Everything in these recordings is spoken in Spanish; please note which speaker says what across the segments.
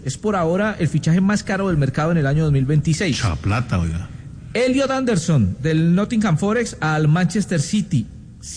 Speaker 1: Es por ahora el fichaje más caro del mercado en el año 2026.
Speaker 2: Mucha plata, oiga.
Speaker 1: Elliot Anderson, del Nottingham Forest al Manchester City,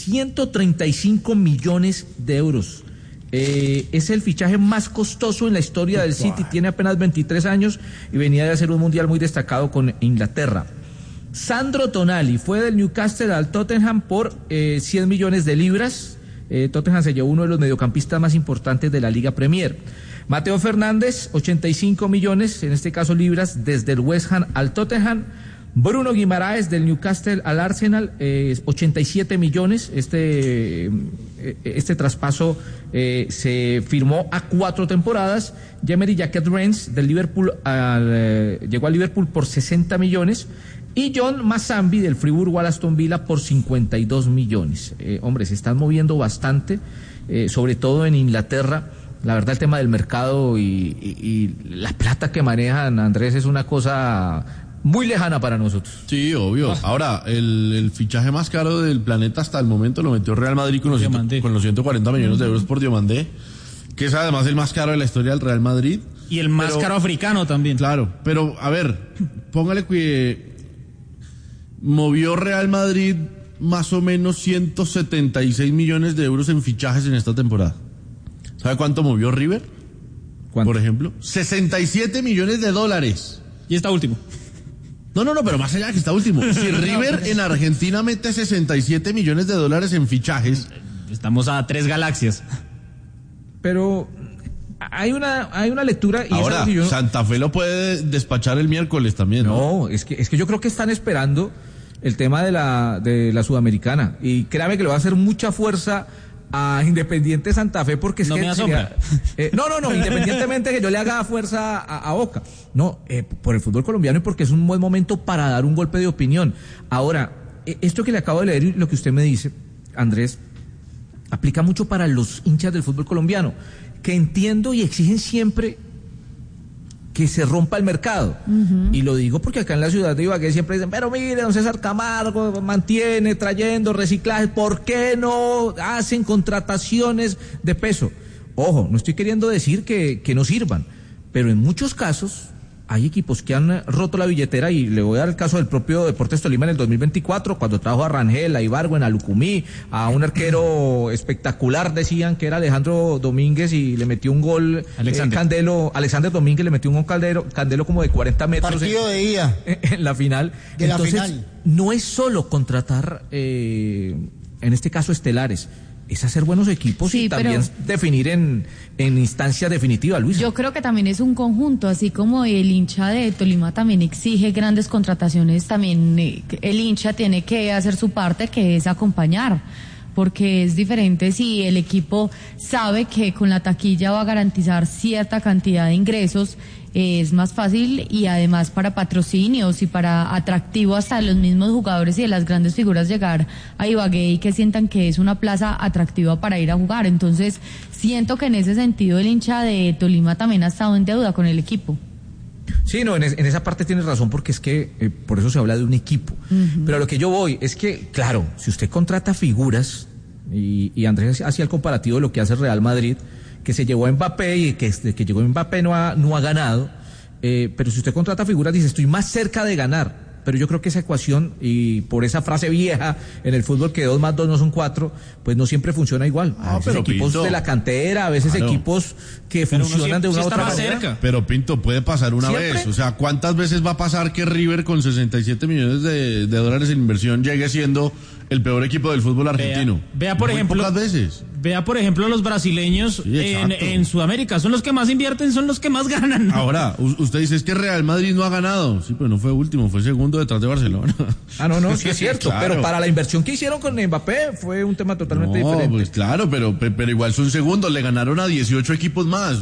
Speaker 1: 135 millones de euros. Es el fichaje más costoso en la historia del City, tiene apenas 23 años y venía de hacer un mundial muy destacado con Inglaterra. Sandro Tonali fue del Newcastle al Tottenham por 100 millones de libras. Tottenham se llevó uno de los mediocampistas más importantes de la Liga Premier. Mateo Fernández, 85 millones, en este caso libras, desde el West Ham al Tottenham. Bruno Guimaraes del Newcastle al Arsenal, 87 millones. Este traspaso se firmó a 4 temporadas. Jemery Jacket Rennes del Liverpool llegó al Liverpool por 60 millones. Y John Mazambi del Friburgo al Aston Villa por 52 millones. Hombre, se están moviendo bastante, sobre todo en Inglaterra. La verdad, el tema del mercado y la plata que manejan, Andrés, es una cosa muy lejana para nosotros.
Speaker 2: Sí, obvio. Ahora, el fichaje más caro del planeta hasta el momento lo metió Real Madrid con los 140 millones de euros por Diomandé, que es además el más caro de la historia del Real Madrid.
Speaker 3: Y el más caro africano también.
Speaker 2: Claro, pero a ver, póngale que movió Real Madrid más o menos 176 millones de euros en fichajes en esta temporada. ¿Sabe cuánto movió River?
Speaker 1: ¿Cuánto?
Speaker 2: Por ejemplo, 67 millones de dólares.
Speaker 3: Y está último.
Speaker 2: No, pero más allá de que está último. Si River en Argentina mete 67 millones de dólares en fichajes,
Speaker 3: estamos a 3 galaxias.
Speaker 1: Pero hay una lectura y
Speaker 2: ahora
Speaker 1: esa
Speaker 2: Santa Fe lo puede despachar el miércoles también, ¿no?
Speaker 1: No, es que yo creo que están esperando el tema de la Sudamericana, y créame que le va a hacer mucha fuerza a Independiente Santa Fe, porque es
Speaker 3: no
Speaker 1: que
Speaker 3: me asombra.
Speaker 1: No, independientemente que yo le haga fuerza a Boca, por el fútbol colombiano y porque es un buen momento para dar un golpe de opinión. Ahora, esto que le acabo de leer y lo que usted me dice, Andrés, aplica mucho para los hinchas del fútbol colombiano, que entiendo y exigen siempre que se rompa el mercado. Y lo digo porque acá en la ciudad de Ibagué siempre dicen, pero mire, don César Camargo mantiene trayendo reciclaje, ¿por qué no hacen contrataciones de peso? Ojo, no estoy queriendo decir que no sirvan, pero en muchos casos hay equipos que han roto la billetera, y le voy a dar el caso del propio Deportes Tolima en el 2024, cuando trajo a Rangel, a Ibargüen, a Lucumí, a un arquero espectacular, decían que era Alejandro Domínguez, y le metió un gol, Alexander Domínguez le metió un gol Candelo como de 40 metros.
Speaker 4: Partido de ida.
Speaker 1: En la final. Entonces,
Speaker 4: la final.
Speaker 1: No es solo contratar, en este caso, estelares. Es hacer buenos equipos, sí, y también definir en instancia definitiva, Luis.
Speaker 5: Yo creo que también es un conjunto, así como el hincha de Tolima también exige grandes contrataciones, también el hincha tiene que hacer su parte, que es acompañar, porque es diferente si el equipo sabe que con la taquilla va a garantizar cierta cantidad de ingresos. Es más fácil, y además para patrocinios y para atractivo hasta de los mismos jugadores y de las grandes figuras llegar a Ibagué y que sientan que es una plaza atractiva para ir a jugar. Entonces siento que en ese sentido el hincha de Tolima también ha estado en deuda con el equipo.
Speaker 1: Sí, no, en esa parte tienes razón, porque es que por eso se habla de un equipo. Pero a lo que yo voy es que, claro, si usted contrata figuras, y Andrés hacía el comparativo de lo que hace Real Madrid, que se llevó a Mbappé, y que desde que llegó Mbappé no ha ganado, pero si usted contrata figuras, dice, estoy más cerca de ganar. Pero yo creo que esa ecuación, y por esa frase vieja en el fútbol que 2 más 2 no son 4, pues no siempre funciona igual. A veces pero equipos Pinto, de la cantera, a veces equipos que funcionan de una u otra manera.
Speaker 2: Cerca. Pero Pinto, puede pasar una vez. O sea, ¿cuántas veces va a pasar que River con 67 millones de dólares en inversión llegue siendo el peor equipo del fútbol argentino?
Speaker 3: Vea por ejemplo,
Speaker 2: pocas veces.
Speaker 3: Vea por ejemplo los brasileños, sí, en Sudamérica, son los que más invierten, son los que más ganan.
Speaker 2: Ahora, usted dice, es que Real Madrid no ha ganado. Sí, pero no fue último, fue segundo detrás de Barcelona.
Speaker 1: No, sí es cierto, claro. Pero para la inversión que hicieron con Mbappé fue un tema totalmente diferente.
Speaker 2: Pues claro, pero igual son segundos, le ganaron a 18 equipos más.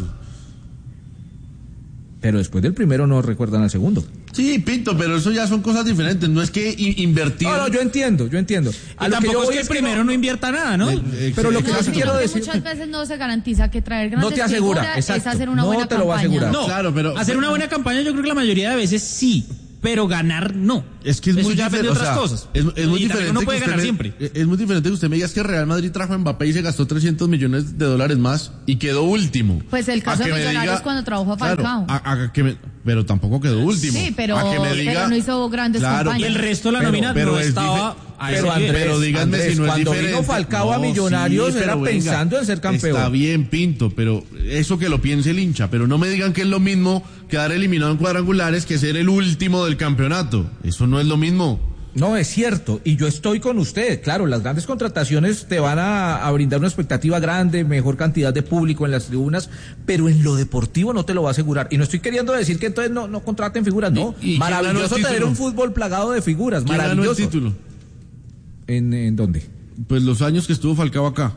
Speaker 1: Pero después del primero no recuerdan al segundo.
Speaker 2: Sí, Pinto, pero eso ya son cosas diferentes. No es que invertir.
Speaker 1: No, yo entiendo.
Speaker 3: Y tampoco es que el primero no invierta nada, ¿no?
Speaker 1: Pero lo que yo quiero decir,
Speaker 5: muchas veces no se garantiza que traer grandes
Speaker 1: no te asegura,
Speaker 5: figuras es hacer una buena campaña.
Speaker 1: No te lo va a asegurar.
Speaker 3: No,
Speaker 2: claro, pero
Speaker 3: hacer una buena campaña yo creo que la mayoría de veces sí. pero ganar no.
Speaker 2: Es que es
Speaker 3: eso
Speaker 2: muy
Speaker 3: ya depende
Speaker 2: diferente.
Speaker 3: de otras cosas.
Speaker 2: Es muy
Speaker 3: y
Speaker 2: diferente.
Speaker 3: uno puede
Speaker 2: que
Speaker 3: ganar
Speaker 2: usted
Speaker 3: siempre.
Speaker 2: Es muy diferente que usted me diga que Real Madrid trajo a Mbappé y se gastó $300 millones más y quedó último.
Speaker 5: Pues el caso de Millonarios cuando trajo a Falcao.
Speaker 2: Pero tampoco quedó último.
Speaker 5: Sí, pero no hizo grandes campañas.
Speaker 3: Y el resto de la nómina no estaba...
Speaker 2: Pero díganme
Speaker 1: Andrés,
Speaker 2: si no es
Speaker 1: cuando
Speaker 2: diferente.
Speaker 1: vino Falcao a Millonarios era pensando en ser campeón.
Speaker 2: Está bien, Pinto, pero eso que lo piense el hincha, pero no me digan que es lo mismo quedar eliminado en cuadrangulares que ser el último del campeonato. Eso no es lo mismo.
Speaker 1: No, es cierto, y yo estoy con usted. Claro, las grandes contrataciones te van a brindar una expectativa grande, mejor cantidad de público en las tribunas, pero en lo deportivo no te lo va a asegurar. Y no estoy queriendo decir que entonces no contraten figuras, no.
Speaker 2: ¿Y
Speaker 1: maravilloso tener un fútbol plagado de figuras,
Speaker 2: ¿Quién
Speaker 1: maravilloso.
Speaker 2: ganó el título?
Speaker 1: ¿En dónde?
Speaker 2: Pues los años que estuvo Falcao acá.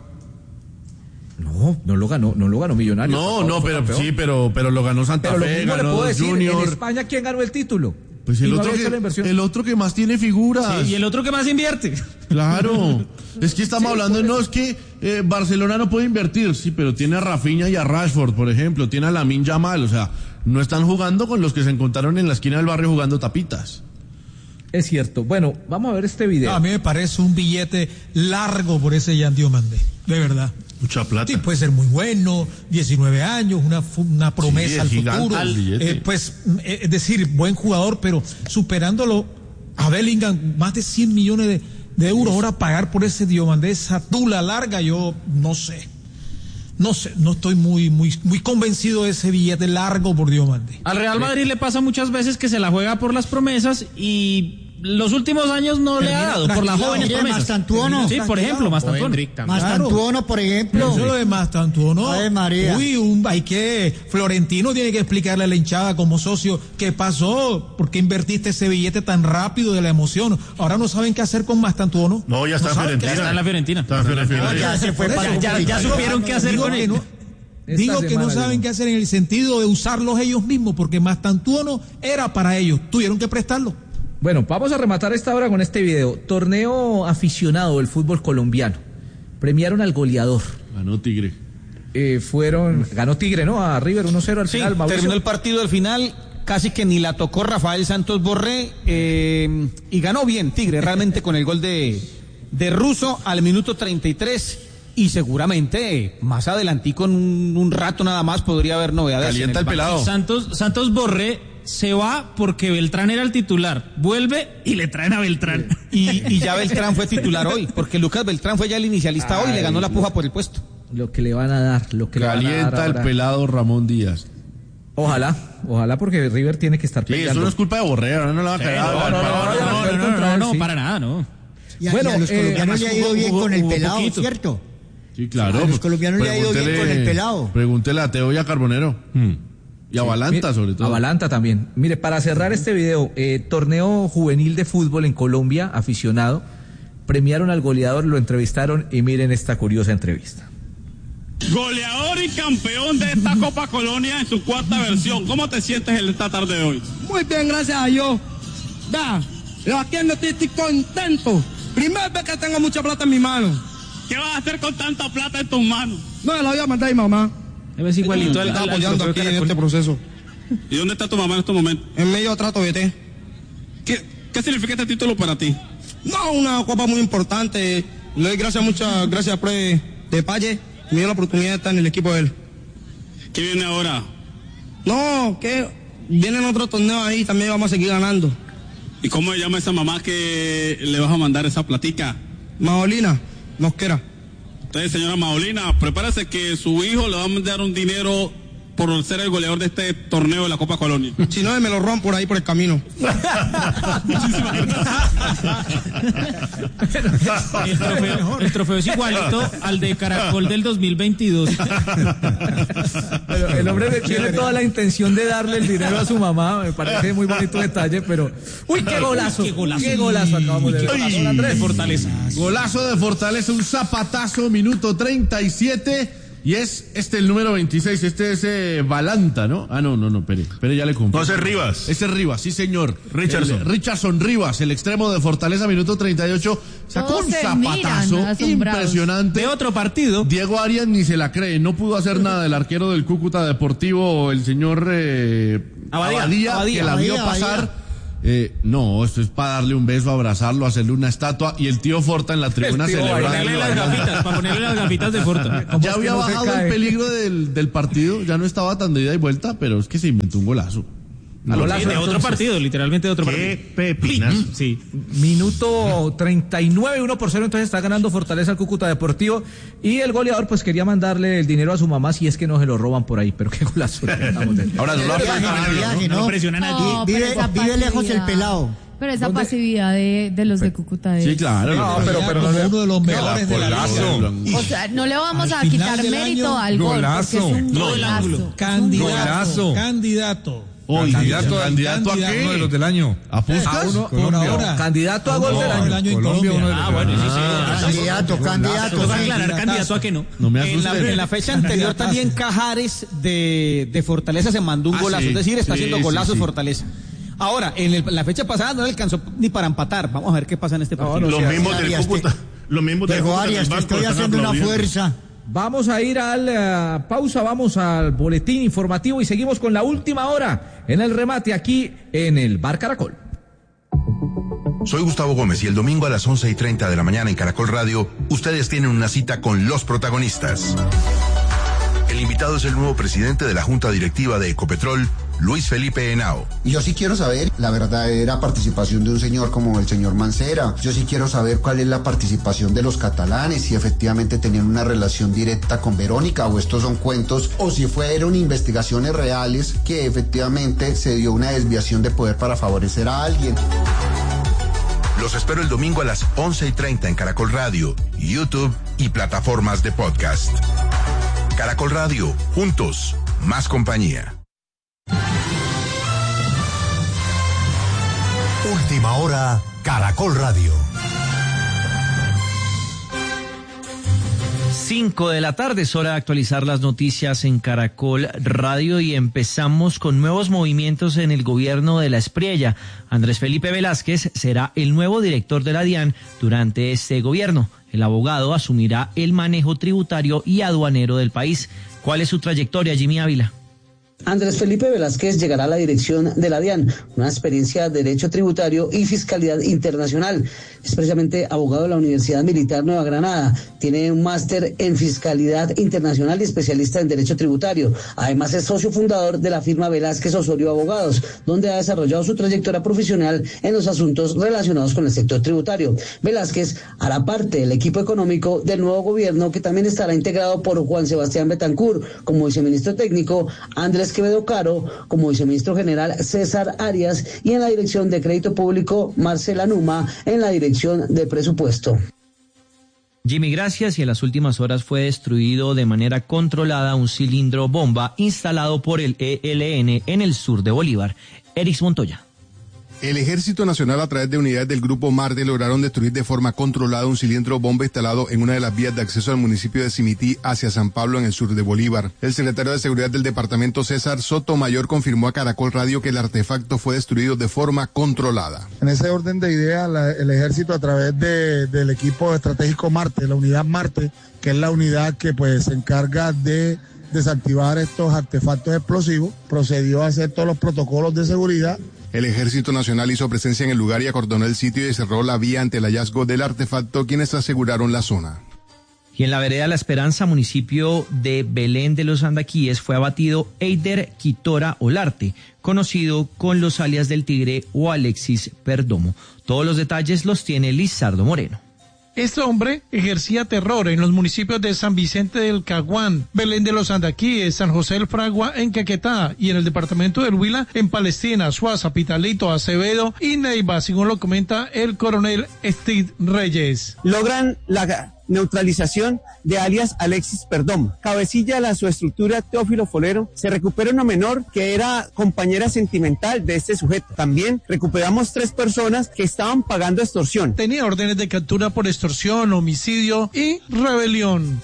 Speaker 1: No lo ganó Millonarios.
Speaker 2: Pero lo ganó Santa
Speaker 1: Pero lo
Speaker 2: Fe,
Speaker 1: mismo le
Speaker 2: ganó
Speaker 1: puedo decir,
Speaker 2: Junior.
Speaker 1: en España, ¿quién ganó el título?
Speaker 2: Pues el otro que más tiene figuras.
Speaker 3: Sí, y el otro que más invierte.
Speaker 2: Claro. Es que estamos hablando, no, es que Barcelona no puede invertir, sí, pero tiene a Rafinha y a Rashford, por ejemplo, tiene a Lamine Yamal, o sea, no están jugando con los que se encontraron en la esquina del barrio jugando tapitas.
Speaker 1: Es cierto. Bueno, vamos a ver este video.
Speaker 4: A mí me parece un billete largo por ese Yan Diomandé, de verdad.
Speaker 2: Mucha plata.
Speaker 4: Sí, puede ser muy bueno, 19 años, una promesa
Speaker 2: sí,
Speaker 4: al futuro. Es decir, buen jugador, pero superándolo a Bellingham, más de 100 millones de euros. Ahora pagar por ese Diomandé, esa tula larga, yo no sé, no estoy muy convencido de ese billete largo por Diomandé.
Speaker 3: Al Real Madrid le pasa muchas veces que se la juega por las promesas y los últimos años no le ha dado por las jóvenes promesas.
Speaker 6: Mastantuono.
Speaker 3: Sí, por ejemplo, Mastantuono.
Speaker 6: Mastantuono, por ejemplo.
Speaker 4: Eso lo de Mastantuono.
Speaker 6: Ave María.
Speaker 4: Florentino tiene que explicarle a la hinchada como socio qué pasó, por qué invertiste ese billete tan rápido de la emoción. Ahora no saben qué hacer con Mastantuono.
Speaker 2: No, ya está en Fiorentina.
Speaker 3: Está en la Fiorentina.
Speaker 6: Ya se fue para
Speaker 3: Ya supieron qué hacer con él.
Speaker 4: Digo que no saben qué hacer en el sentido de usarlos ellos mismos, porque Mastantuono era para ellos. Tuvieron que prestarlo.
Speaker 1: Bueno, vamos a rematar esta hora con este video. Torneo aficionado del fútbol colombiano. Premiaron al goleador.
Speaker 2: Ganó Tigre.
Speaker 1: Ganó Tigre, ¿no? A River 1-0 al final. Mauricio.
Speaker 7: Terminó el partido al final, casi que ni la tocó Rafael Santos Borré, y ganó bien Tigre, realmente con el gol de Russo al minuto 33, y seguramente más adelantico en un rato nada más podría haber novedades.
Speaker 2: Calienta el pelado.
Speaker 3: Santos Borré se va porque Beltrán era el titular, vuelve y le traen a Beltrán.
Speaker 7: Y ya Beltrán fue titular hoy, porque Lucas Beltrán fue ya el inicialista hoy y le ganó la puja por el puesto.
Speaker 1: Lo que le van a dar,
Speaker 2: Calienta el pelado Ramón Díaz.
Speaker 1: Ojalá porque River tiene que estar peleando.
Speaker 2: Eso no es culpa de Borré, ahora no la va a cagar.
Speaker 3: No, para nada, no.
Speaker 6: Y a los colombianos le ha ido bien con el pelado, ¿cierto?
Speaker 2: Sí, claro.
Speaker 6: A los colombianos le ha ido bien con el pelado.
Speaker 2: Pregúntele a Teo y a Carbonero. Y a Balanta, sobre todo.
Speaker 1: A Balanta también. Mire, para cerrar este video, torneo juvenil de fútbol en Colombia, aficionado, premiaron al goleador, lo entrevistaron y miren esta curiosa entrevista.
Speaker 8: Goleador y campeón de esta Copa Colonia en su cuarta versión. ¿Cómo te sientes en esta tarde de hoy?
Speaker 9: Muy bien, gracias a Dios. Aquí estoy contento. Primera vez que tengo mucha plata en mi mano.
Speaker 8: ¿Qué vas a hacer con tanta plata en tus manos?
Speaker 9: No, me la voy a mandar a mi mamá.
Speaker 3: Es igualito al
Speaker 9: apoyando aquí en este proceso.
Speaker 8: ¿Y dónde está tu mamá en estos momentos?
Speaker 9: En medio de trato BT.
Speaker 8: ¿Qué significa este título para ti?
Speaker 9: No, una copa muy importante. Le doy muchas gracias a Pre de Palle. Me dio la oportunidad de estar en el equipo de él.
Speaker 8: ¿Qué viene ahora?
Speaker 9: No, que vienen otros torneos ahí, también vamos a seguir ganando.
Speaker 8: ¿Y cómo se llama esa mamá que le vas a mandar esa platica?
Speaker 9: Maolina Mosquera.
Speaker 8: Entonces, señora Maolina, prepárese que su hijo le va a mandar un dinero por ser el goleador de este torneo de la Copa Colonia.
Speaker 9: Si no, me lo rompo por ahí por el camino.
Speaker 8: Muchísimas
Speaker 3: gracias. El trofeo es igualito al de Caracol del 2022.
Speaker 1: Pero el hombre tiene toda la intención de darle el dinero a su mamá, me parece muy bonito detalle, pero ¡uy, qué golazo! ¡Qué golazo acabamos de ver!
Speaker 3: Andrés Fortaleza.
Speaker 2: Golazo de Fortaleza, un zapatazo, minuto 37. Y es el número 26, este es Balanta, ¿no? No, Pere ya le cumple.
Speaker 10: No, ese es Rivas.
Speaker 2: Ese es Rivas, sí señor.
Speaker 10: Richardson
Speaker 2: Rivas, el extremo de Fortaleza, minuto 38. Sacó un zapatazo impresionante.
Speaker 3: De otro partido.
Speaker 2: Diego Arias ni se la cree, no pudo hacer nada del arquero del Cúcuta Deportivo, el señor Abadía, que la vio pasar. No, esto es para darle un beso, abrazarlo, hacerle una estatua y el tío Forta en la tribuna celebrando.
Speaker 3: Para ponerle las gafitas de Forta.
Speaker 2: Ya había bajado el peligro del partido, ya no estaba tan de ida y vuelta, pero es que se inventó un golazo.
Speaker 3: De otro partido, literalmente de otro partido.
Speaker 2: Qué pepinas.
Speaker 3: Sí.
Speaker 1: Minuto 39, 1-0, entonces está ganando Fortaleza al Cúcuta Deportivo. Y el goleador pues quería mandarle el dinero a su mamá si es que no se lo roban por ahí, pero qué golazo.
Speaker 2: Ahora no lo
Speaker 3: No presiona a nadie.
Speaker 6: Vive lejos el pelado.
Speaker 5: Pero esa pasividad de los de Cúcuta es...
Speaker 2: Sí, claro.
Speaker 1: No, pero
Speaker 4: como uno de los mejores de la liga.
Speaker 5: O sea, no le vamos a
Speaker 4: Al
Speaker 5: quitar
Speaker 4: final del
Speaker 5: mérito
Speaker 4: año,
Speaker 5: al gol,
Speaker 1: golazo.
Speaker 5: porque es un
Speaker 3: No, el
Speaker 5: golazo.
Speaker 3: ángulo.
Speaker 4: Candidato.
Speaker 2: ¿Candidato a qué?
Speaker 10: Uno de los del año.
Speaker 2: ¿A Puskas?
Speaker 4: Por ahora.
Speaker 1: Candidato a gol del año.
Speaker 4: En Colombia.
Speaker 3: Bueno, sí.
Speaker 6: Candidato.
Speaker 3: Toca aclarar candidato a que no.
Speaker 2: No me
Speaker 7: En
Speaker 2: asusten.
Speaker 7: la fecha anterior también Cajares de Fortaleza se mandó un golazo,
Speaker 2: sí.
Speaker 7: es decir, está haciendo golazos
Speaker 2: sí.
Speaker 7: Fortaleza. Ahora, la fecha pasada no le alcanzó ni para empatar. Vamos a ver qué pasa en este partido.
Speaker 2: Los mismos del Cúcuta. Los mismos del
Speaker 6: Pero
Speaker 2: Cúcuta.
Speaker 6: Arias, te estoy haciendo una fuerza.
Speaker 1: Vamos a ir a la pausa, vamos al boletín informativo y seguimos con la última hora en el remate aquí en el Bar Caracol.
Speaker 11: Soy Gustavo Gómez y el domingo a las 11:30 de la mañana en Caracol Radio, ustedes tienen una cita con los protagonistas. El invitado es el nuevo presidente de la Junta Directiva de Ecopetrol, Luis Felipe Henao.
Speaker 12: Y yo sí quiero saber la verdadera participación de un señor como el señor Mancera. Yo sí quiero saber cuál es la participación de los catalanes, si efectivamente tenían una relación directa con Verónica o estos son cuentos, o si fueron investigaciones reales que efectivamente se dio una desviación de poder para favorecer a alguien.
Speaker 11: Los espero el domingo a las 11:30 en Caracol Radio, YouTube y plataformas de podcast. Caracol Radio, juntos, más compañía.
Speaker 13: Última hora, Caracol Radio.
Speaker 3: 5 de la tarde, es hora de actualizar las noticias en Caracol Radio y empezamos con nuevos movimientos en el gobierno de la Espriella. Andrés Felipe Velázquez será el nuevo director de la DIAN durante este gobierno. El abogado asumirá el manejo tributario y aduanero del país. ¿Cuál es su trayectoria, Jimmy Ávila?
Speaker 14: Andrés Felipe Velázquez llegará a la dirección de la DIAN, una experiencia de Derecho Tributario y Fiscalidad Internacional. Es precisamente abogado de la Universidad Militar Nueva Granada. Tiene un máster en Fiscalidad Internacional y especialista en Derecho Tributario. Además es socio fundador de la firma Velázquez Osorio Abogados, donde ha desarrollado su trayectoria profesional en los asuntos relacionados con el sector tributario. Velázquez hará parte del equipo económico del nuevo gobierno, que también estará integrado por Juan Sebastián Betancur como viceministro técnico, Andrés Quevedo Caro como viceministro general, César Arias, y en la dirección de Crédito Público, Marcela Numa, en la dirección de Presupuesto.
Speaker 3: Jimmy, gracias. Y en las últimas horas fue destruido de manera controlada un cilindro bomba instalado por el ELN en el sur de Bolívar. Erix Montoya.
Speaker 15: El Ejército Nacional, a través de unidades del Grupo Marte, lograron destruir de forma controlada un cilindro bomba instalado en una de las vías de acceso al municipio de Simití hacia San Pablo, en el sur de Bolívar. El secretario de Seguridad del departamento, César Sotomayor, confirmó a Caracol Radio que el artefacto fue destruido de forma controlada.
Speaker 16: En ese orden de ideas, el Ejército, a través del equipo estratégico Marte, la unidad Marte, que es la unidad que pues se encarga de desactivar estos artefactos explosivos, procedió a hacer todos los protocolos de seguridad.
Speaker 15: El Ejército Nacional hizo presencia en el lugar y acordonó el sitio y cerró la vía ante el hallazgo del artefacto, quienes aseguraron la zona.
Speaker 3: Y en la vereda La Esperanza, municipio de Belén de los Andaquíes, fue abatido Eider Quitora Olarte, conocido con los alias del Tigre o Alexis Perdomo. Todos los detalles los tiene Lizardo Moreno.
Speaker 17: Este hombre ejercía terror en los municipios de San Vicente del Caguán, Belén de los Andaquíes, San José del Fragua en Caquetá y en el departamento del Huila en Palestina, Suaza, Pitalito, Acevedo y Neiva, según lo comenta el coronel Steve Reyes.
Speaker 18: Logran la neutralización de alias Alexis Perdomo. Cabecilla de la subestructura Teófilo Folero. Se recupera una menor que era compañera sentimental de este sujeto. También recuperamos 3 personas que estaban pagando extorsión.
Speaker 17: Tenía órdenes de captura por extorsión, homicidio y rebelión.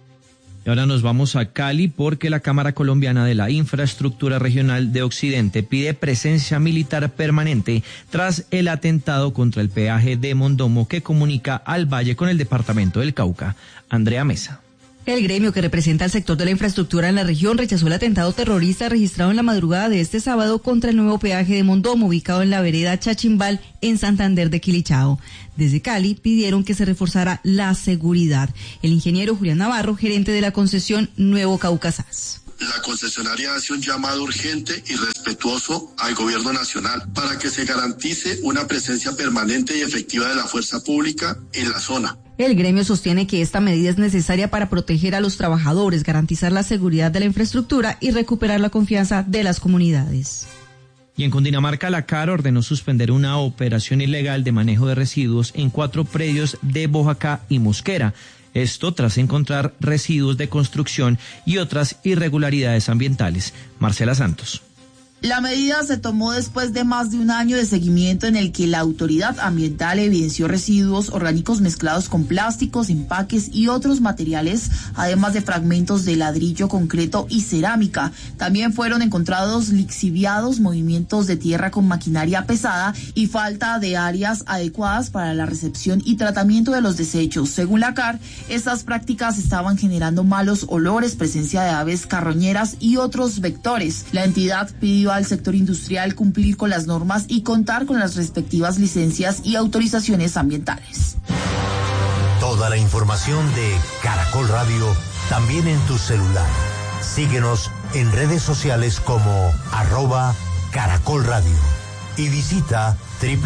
Speaker 3: Y ahora nos vamos a Cali porque la Cámara Colombiana de la Infraestructura Regional de Occidente pide presencia militar permanente tras el atentado contra el peaje de Mondomo que comunica al Valle con el departamento del Cauca. Andrea Mesa.
Speaker 10: El gremio que representa al sector de la infraestructura en la región rechazó el atentado terrorista registrado en la madrugada de este sábado contra el nuevo peaje de Mondomo, ubicado en la vereda Chachimbal, en Santander de Quilichao. Desde Cali pidieron que se reforzara la seguridad. El ingeniero Julián Navarro, gerente de la concesión Nuevo Caucasas.
Speaker 19: La concesionaria hace un llamado urgente y respetuoso al gobierno nacional para que se garantice una presencia permanente y efectiva de la fuerza pública en la zona.
Speaker 10: El gremio sostiene que esta medida es necesaria para proteger a los trabajadores, garantizar la seguridad de la infraestructura y recuperar la confianza de las comunidades.
Speaker 3: Y en Cundinamarca, la CAR ordenó suspender una operación ilegal de manejo de residuos en 4 predios de Boyacá y Mosquera. Esto tras encontrar residuos de construcción y otras irregularidades ambientales. Marcela Santos.
Speaker 20: La medida se tomó después de más de un año de seguimiento en el que la autoridad ambiental evidenció residuos orgánicos mezclados con plásticos, empaques y otros materiales, además de fragmentos de ladrillo, concreto y cerámica. También fueron encontrados lixiviados, movimientos de tierra con maquinaria pesada y falta de áreas adecuadas para la recepción y tratamiento de los desechos. Según la CAR, estas prácticas estaban generando malos olores, presencia de aves carroñeras y otros vectores. La entidad pidió al sector industrial cumplir con las normas y contar con las respectivas licencias y autorizaciones ambientales.
Speaker 13: Toda la información de Caracol Radio también en tu celular. Síguenos en redes sociales como @Caracol Radio y visita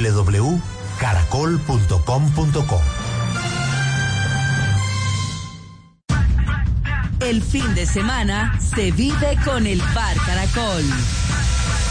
Speaker 13: www.caracol.com.co.
Speaker 21: El fin de semana se vive con el Bar Caracol.